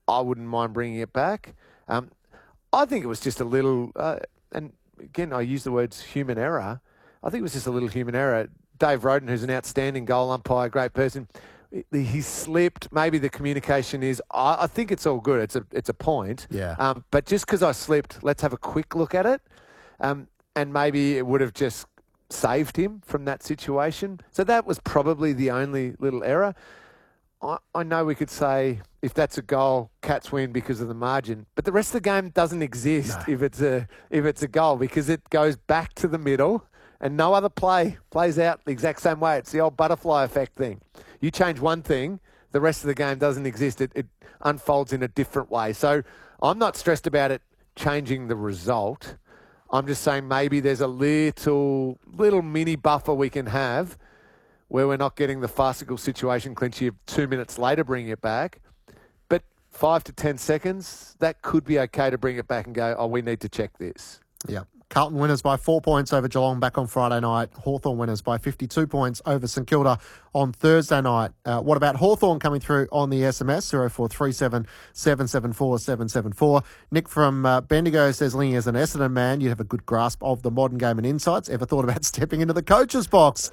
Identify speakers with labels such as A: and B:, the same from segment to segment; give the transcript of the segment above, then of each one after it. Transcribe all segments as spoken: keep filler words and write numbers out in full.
A: I wouldn't mind bringing it back. Um, I think it was just a little, uh, and again, I use the words human error. I think it was just a little human error. Dave Roden, who's an outstanding goal umpire, great person, he slipped. Maybe the communication is, I, I think it's all good. It's a it's a point.
B: Yeah.
A: Um, but just because I slipped, let's have a quick look at it. Um, and maybe it would have just saved him from that situation. So that was probably the only little error. I, I know we could say if that's a goal, Cats win because of the margin. But the rest of the game doesn't exist
B: No.
A: if it's a if it's a goal, because it goes back to the middle and no other play plays out the exact same way. It's the old butterfly effect thing. You change one thing, the rest of the game doesn't exist. It, it unfolds in a different way. So I'm not stressed about it changing the result. I'm just saying maybe there's a little little mini buffer we can have where we're not getting the farcical situation clinch you two minutes later bring it back. But five to ten seconds, that could be okay to bring it back and go, oh, we need to check this.
B: Yeah. Carlton winners by four points over Geelong back on Friday night. Hawthorn winners by fifty-two points over St Kilda on Thursday night. Uh, what about Hawthorn coming through on the S M S? zero four three seven, seven seven four, seven seven four. Nick from uh, Bendigo says, Lingy, as an Essendon man, you'd have a good grasp of the modern game and insights. Ever thought about stepping into the coach's box?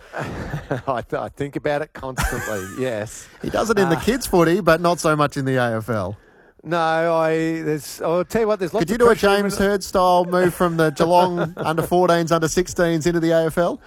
A: I, th- I think about it constantly, yes.
B: He does it in uh, the kids' footy, but not so much in the A F L.
A: No, I. There's. I'll tell you what. There's lots.
B: Could you
A: of
B: do a
A: pressure
B: James Hird style move from the Geelong under fourteens, under sixteens into the A F L?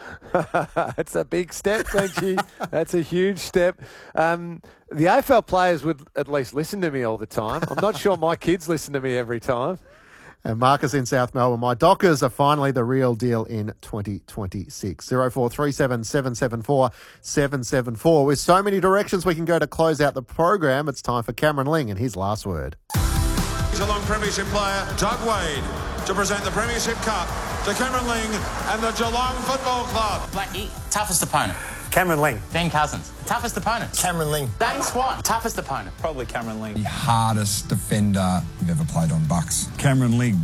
A: It's a big step, Clenchy. That's a huge step. Um, the A F L players would at least listen to me all the time. I'm not sure my kids listen to me every time.
B: And Marcus in South Melbourne, my Dockers are finally the real deal in twenty twenty-six. zero four three seven, seven seven four, seven seven four. With so many directions we can go to close out the program, it's time for Cameron Ling and his last word.
C: Geelong Premiership player Doug Wade to present the Premiership Cup to Cameron Ling and the Geelong Football Club.
D: Blackie, toughest opponent.
E: Cameron Ling.
D: Ben Cousins, toughest opponent.
E: Cameron Ling.
D: Dane Swan, toughest opponent.
E: Probably Cameron Ling.
F: The hardest defender you've ever played on Bucks.
E: Cameron Ling.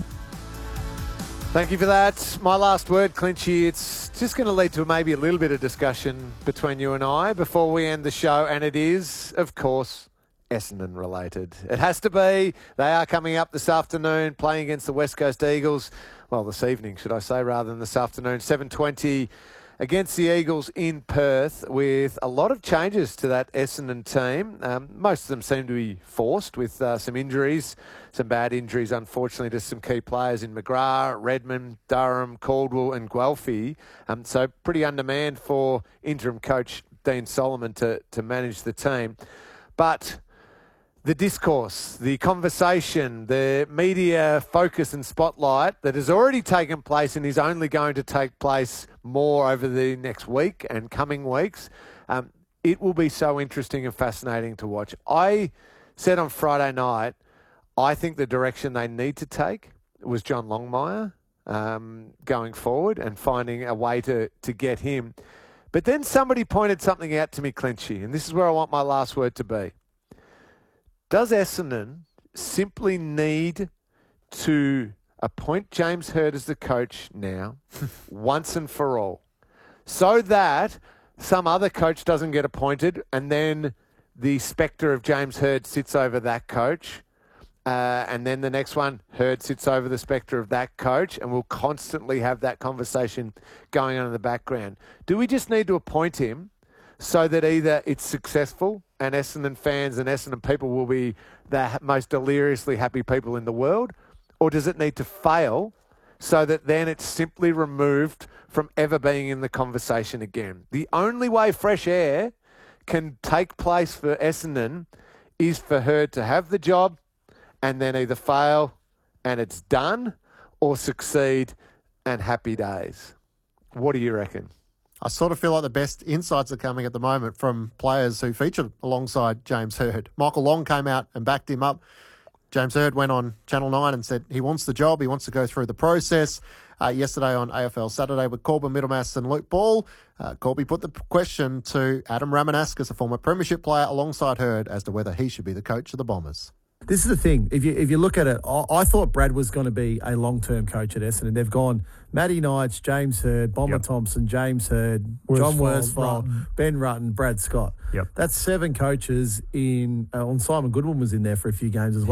A: Thank you for that. My last word, Clinchy. It's just going to lead to maybe a little bit of discussion between you and I before we end the show, and it is, of course, Essendon related. It has to be. They are coming up this afternoon, playing against the West Coast Eagles. Well, this evening, should I say, rather than this afternoon. seven twenty against the Eagles in Perth, with a lot of changes to that Essendon team. Um, most of them seem to be forced with uh, some injuries, some bad injuries, unfortunately, to some key players in McGrath, Redmond, Durham, Caldwell and Guelphy. Um, so pretty undermanned for interim coach Dean Solomon to, to manage the team. But the discourse, the conversation, the media focus and spotlight that has already taken place and is only going to take place more over the next week and coming weeks, um, it will be so interesting and fascinating to watch. I said on Friday night, I think the direction they need to take was John Longmire um, going forward and finding a way to, to get him. But then somebody pointed something out to me, Clinchy, and this is where I want my last word to be. Does Essendon simply need to appoint James Hird as the coach now, once and for all, so that some other coach doesn't get appointed and then the spectre of James Hird sits over that coach, uh, and then the next one, Hird sits over the spectre of that coach, and we'll constantly have that conversation going on in the background? Do we just need to appoint him so that either it's successful and Essendon fans and Essendon people will be the most deliriously happy people in the world, or does it need to fail so that then it's simply removed from ever being in the conversation again? The only way fresh air can take place for Essendon is for her to have the job and then either fail and it's done, or succeed and happy days. What do you reckon?
B: I sort of feel like the best insights are coming at the moment from players who featured alongside James Hird. Michael Long came out and backed him up. James Hird went on Channel nine and said he wants the job, he wants to go through the process. Uh, yesterday on A F L Saturday with Corbin Middlemass and Luke Ball, uh, Corby put the question to Adam Ramanauskas, a former premiership player, alongside Hird, as to whether he should be the coach of the Bombers.
G: This is the thing. If you if you look at it, I, I thought Brad was going to be a long-term coach at Essendon. They've gone Matty Knights, James Hird, Bomber yep. Thompson, James Hird, John Worsfold, Ben Rutten, Brad Scott.
H: Yep.
G: That's seven coaches in, uh, on Simon Goodwin was in there for a few games as well.